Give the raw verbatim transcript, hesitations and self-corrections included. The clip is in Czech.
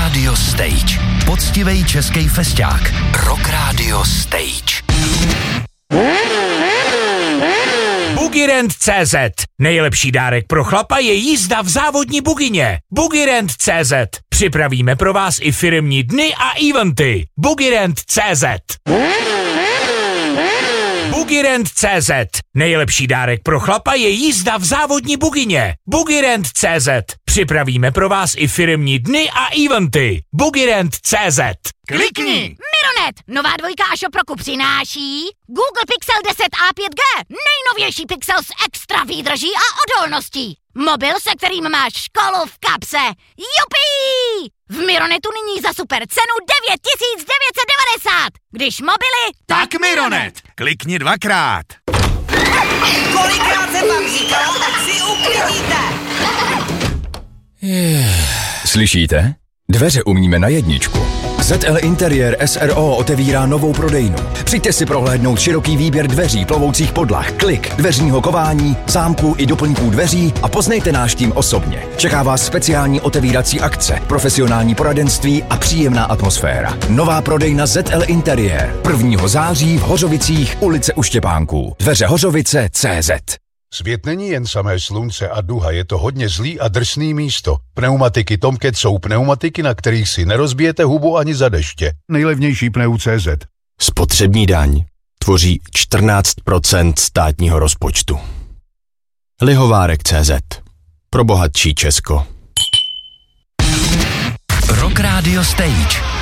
Radio Stage. Poctivej český festák. Rock Radio Stage. Bugirend tečka cé zet. Nejlepší dárek pro chlapa je jízda v závodní bugině. Bugirend tečka cé zet. Připravíme pro vás i firemní dny a eventy. Bugirend tečka cé zet. Bugirend tečka cé zet. Nejlepší dárek pro chlapa je jízda v závodní bugině. Bugirend tečka cé zet. Připravíme pro vás i firemní dny a eventy. Bugirend tečka cé zet. Klikni! Mironet, nová dvojka a Shop roku přináší Google Pixel deset a pět G, nejnovější Pixel s extra výdrží a odolností. Mobil, se kterým máš školu v kapse. Jupí! V Mironetu nyní za super cenu devět tisíc devět set devadesát. Když mobily, tak Mironet. Klikni dvakrát. Kolikrát jsem vám říkala, ať si uklidíte. Slyšíte? Dveře umíme na jedničku. zet el Interiér es er ó otevírá novou prodejnu. Přijďte si prohlédnout široký výběr dveří, plovoucích podlah, klik, dveřního kování, zámků i doplňků dveří a poznejte náš tým osobně. Čeká vás speciální otevírací akce, profesionální poradenství a příjemná atmosféra. Nová prodejna zet el Interiér. prvního září v Hořovicích, ulice U Štěpánků. Dveře Hořovice tečka cé zet. Svět není jen samé slunce a duha, je to hodně zlý a drsný místo. Pneumatiky Tomcat jsou pneumatiky, na kterých si nerozbijete hubu ani za deště. Nejlevnější pneu tečka cé zet. Spotřební daň tvoří čtrnáct procent státního rozpočtu. Lihovárek tečka cé zet. Pro bohatší Česko. Rock Radio Stage.